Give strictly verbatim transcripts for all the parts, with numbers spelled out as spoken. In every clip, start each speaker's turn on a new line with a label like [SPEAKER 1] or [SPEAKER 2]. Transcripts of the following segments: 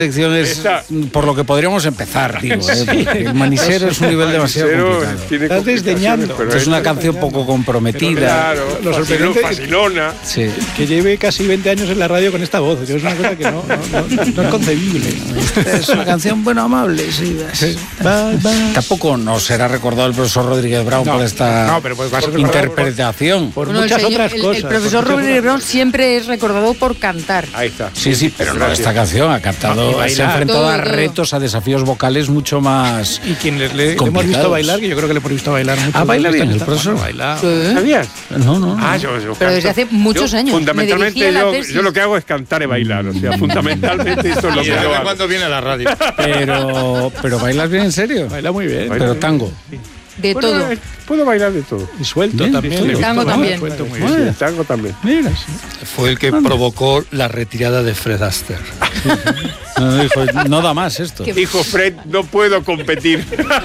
[SPEAKER 1] secciones
[SPEAKER 2] Esta...
[SPEAKER 1] por lo que podríamos empezar, digo, ¿eh? El manisero es un nivel demasiado complicado.
[SPEAKER 3] Estás desdeñando.
[SPEAKER 1] Es una canción poco comprometida.
[SPEAKER 2] Claro,
[SPEAKER 3] lo sorprendente
[SPEAKER 2] facilona.
[SPEAKER 1] Sí.
[SPEAKER 3] Que lleve casi veinte años en la radio con esta voz, que es una cosa que no, no, no, no es concebible.
[SPEAKER 1] Es una canción, bueno, amable, sí.
[SPEAKER 3] Sí. Bye, bye.
[SPEAKER 1] Tampoco nos será recordado el profesor Rodríguez Brown
[SPEAKER 3] No,
[SPEAKER 1] por esta
[SPEAKER 3] no, pero pues va a ser
[SPEAKER 1] interpretación.
[SPEAKER 3] Por
[SPEAKER 4] Bueno,
[SPEAKER 3] muchas
[SPEAKER 4] el señor,
[SPEAKER 3] otras
[SPEAKER 4] el,
[SPEAKER 3] cosas.
[SPEAKER 4] el profesor
[SPEAKER 3] por
[SPEAKER 4] Rodríguez Brown
[SPEAKER 3] otras...
[SPEAKER 4] siempre es recordado por cantar.
[SPEAKER 2] Ahí está.
[SPEAKER 1] Sí, sí, pero no
[SPEAKER 2] Gracias.
[SPEAKER 1] esta canción. Ha cantado,
[SPEAKER 3] No,
[SPEAKER 1] se ha enfrentado
[SPEAKER 4] Todo,
[SPEAKER 1] a
[SPEAKER 4] todo.
[SPEAKER 1] retos, a desafíos vocales mucho más.
[SPEAKER 3] Y quien le, le hemos
[SPEAKER 1] complicados.
[SPEAKER 3] visto bailar, que yo creo que le hemos visto bailar mucho.
[SPEAKER 1] Ah, baila bien, el
[SPEAKER 3] Está-
[SPEAKER 1] profesor.
[SPEAKER 3] bueno, baila.
[SPEAKER 4] Sí.
[SPEAKER 2] ¿Sabías?
[SPEAKER 1] No, no.
[SPEAKER 2] Ah, yo, yo
[SPEAKER 4] Pero desde
[SPEAKER 2] canto.
[SPEAKER 4] hace muchos
[SPEAKER 2] Yo,
[SPEAKER 4] años.
[SPEAKER 2] Fundamentalmente,
[SPEAKER 4] Me dirigí a la
[SPEAKER 2] yo,
[SPEAKER 4] tesis.
[SPEAKER 2] yo lo que hago es cantar y bailar. O sea, fundamentalmente esto es lo
[SPEAKER 5] Y
[SPEAKER 2] que
[SPEAKER 5] de
[SPEAKER 2] yo
[SPEAKER 5] vez en
[SPEAKER 2] hago.
[SPEAKER 5] cuando viene a la radio.
[SPEAKER 1] Pero, pero bailas bien, en serio.
[SPEAKER 3] Baila muy bien.
[SPEAKER 1] Pero tango.
[SPEAKER 4] De
[SPEAKER 2] Bueno,
[SPEAKER 4] todo.
[SPEAKER 2] eh, puedo bailar de todo.
[SPEAKER 3] Y suelto
[SPEAKER 1] Bien,
[SPEAKER 3] también.
[SPEAKER 1] sí,
[SPEAKER 3] le he
[SPEAKER 4] tango
[SPEAKER 3] visto
[SPEAKER 4] también.
[SPEAKER 3] suelto muy
[SPEAKER 2] Sí,
[SPEAKER 3] bien.
[SPEAKER 2] el tango también.
[SPEAKER 1] Mira.
[SPEAKER 5] Fue el que provocó la retirada de Fred Astaire.
[SPEAKER 1] No, dijo, no da más esto.
[SPEAKER 4] Qué-
[SPEAKER 2] Dijo Fred, no puedo competir.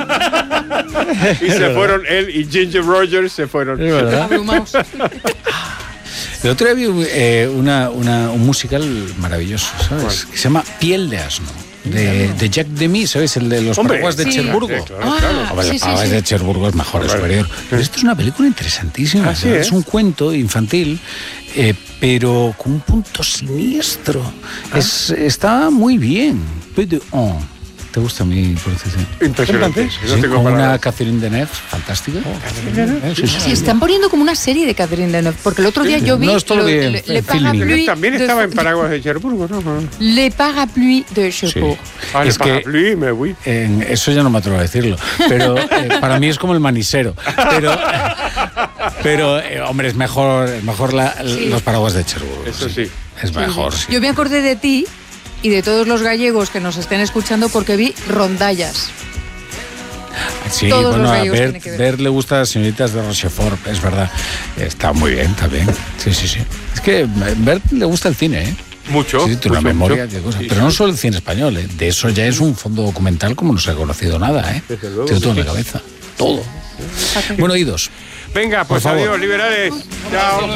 [SPEAKER 2] Y se fueron, él y Ginger Rogers se fueron.
[SPEAKER 1] Es verdad.
[SPEAKER 4] Abrumados.
[SPEAKER 1] El otro día vi eh, una, una, un musical maravilloso, ¿sabes?
[SPEAKER 2] ¿Cuál? Que
[SPEAKER 1] se llama Piel de asno, de, de Jack Demy, ¿sabes? El de los
[SPEAKER 2] Hombre,
[SPEAKER 1] paraguas de
[SPEAKER 4] sí.
[SPEAKER 1] Cherburgo.
[SPEAKER 2] Sí, claro,
[SPEAKER 4] Ah,
[SPEAKER 2] claro.
[SPEAKER 1] Hombre,
[SPEAKER 4] sí,
[SPEAKER 1] los
[SPEAKER 4] sí,
[SPEAKER 1] paraguas
[SPEAKER 4] sí.
[SPEAKER 1] de Cherburgo es mejor, es
[SPEAKER 2] Hombre.
[SPEAKER 1] superior. Pero esto es una película interesantísima.
[SPEAKER 2] Ah, sí,
[SPEAKER 1] ¿verdad?
[SPEAKER 2] ¿eh?
[SPEAKER 1] Es un cuento infantil, eh, pero con un punto siniestro.
[SPEAKER 2] Ah.
[SPEAKER 1] Es, está muy bien. Peu de on. ¿Te gusta mi pronunciación?
[SPEAKER 2] Impresionante.
[SPEAKER 3] ¿En
[SPEAKER 2] No
[SPEAKER 1] Sí,
[SPEAKER 2] tengo
[SPEAKER 1] con una
[SPEAKER 2] palabras.
[SPEAKER 1] Catherine Deneuve fantástica. Sí, sí,
[SPEAKER 4] Sí, están poniendo como una serie de Catherine Deneuve, porque el otro día yo vi
[SPEAKER 1] No, esto lo vi en-
[SPEAKER 4] le,
[SPEAKER 1] en
[SPEAKER 4] le
[SPEAKER 1] filming.
[SPEAKER 4] Parapluie
[SPEAKER 2] También
[SPEAKER 4] de-
[SPEAKER 2] estaba en Paraguas de Cherburgo, ¿no?
[SPEAKER 4] Le Parapluie de Cherbourg.
[SPEAKER 2] Ah,
[SPEAKER 1] Es
[SPEAKER 2] es
[SPEAKER 1] que-
[SPEAKER 2] que... me voy.
[SPEAKER 1] En- eso ya no me atrevo a decirlo, pero eh, para mí es como el manisero. Pero, pero eh, hombre, es mejor, es mejor la-
[SPEAKER 4] Sí.
[SPEAKER 1] los paraguas de Cherburgo.
[SPEAKER 2] Eso sí.
[SPEAKER 1] Es mejor, sí.
[SPEAKER 4] Yo me acordé de ti y de todos los gallegos que nos estén escuchando porque vi Rondallas.
[SPEAKER 1] Sí,
[SPEAKER 4] todos
[SPEAKER 1] bueno,
[SPEAKER 4] los
[SPEAKER 1] a
[SPEAKER 4] gallegos
[SPEAKER 1] ver,
[SPEAKER 4] tienen que ver.
[SPEAKER 1] ver le gusta a las señoritas de Rochefort, es verdad. Está muy bien, está bien. Sí, sí, sí. Es que a Bert le gusta el cine, ¿eh?
[SPEAKER 2] Mucho.
[SPEAKER 1] Sí, tiene una
[SPEAKER 2] mucho,
[SPEAKER 1] memoria
[SPEAKER 2] mucho.
[SPEAKER 1] de cosas.
[SPEAKER 2] Sí,
[SPEAKER 1] Pero
[SPEAKER 2] sí.
[SPEAKER 1] no solo el cine español, ¿eh? De eso ya es un fondo documental como no se ha conocido nada, ¿eh?
[SPEAKER 2] Desde luego,
[SPEAKER 1] Tiene todo en
[SPEAKER 2] sí.
[SPEAKER 1] la cabeza. Todo. Bueno, oídos.
[SPEAKER 2] Venga, pues
[SPEAKER 1] Por favor.
[SPEAKER 2] adiós, liberales. Chao.